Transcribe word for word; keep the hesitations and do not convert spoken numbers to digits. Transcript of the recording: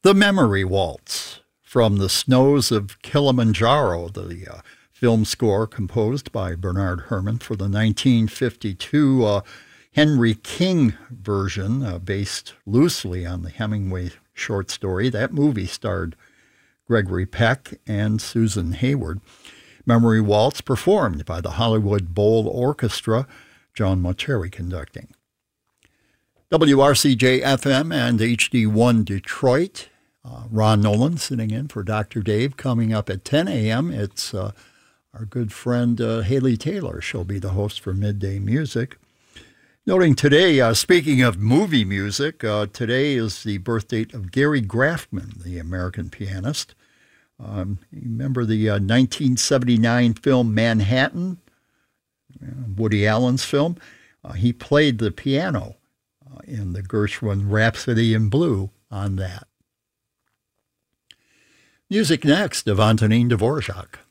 The Memory Waltz from the Snows of Kilimanjaro, the uh, film score composed by Bernard Herrmann for the nineteen fifty-two uh, Henry King version, uh, based loosely on the Hemingway short story. That movie starred Gregory Peck and Susan Hayward. Memory Waltz performed by the Hollywood Bowl Orchestra, John Mauceri conducting. W R C J F M and H D one Detroit. Uh, Ron Nolan sitting in for Doctor Dave. Coming up at ten a.m., it's uh, our good friend uh, Haley Taylor. She'll be the host for Midday Music. Noting today, uh, speaking of movie music, uh, today is the birth date of Gary Graffman, the American pianist. Um, you remember the uh, nineteen seventy-nine film Manhattan, Woody Allen's film? Uh, he played the piano uh, in the Gershwin Rhapsody in Blue on that. Music next of Antonin Dvorak.